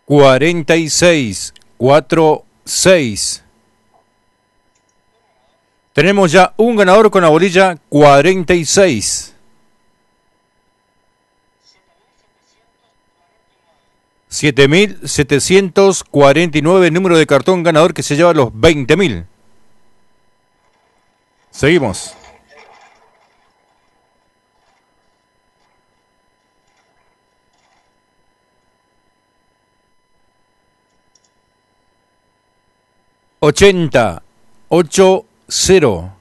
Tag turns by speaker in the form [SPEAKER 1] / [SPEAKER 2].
[SPEAKER 1] 4646. Tenemos ya un ganador con la bolilla 46. 7749, número de cartón ganador que se lleva los 20.000. Seguimos. $80.80.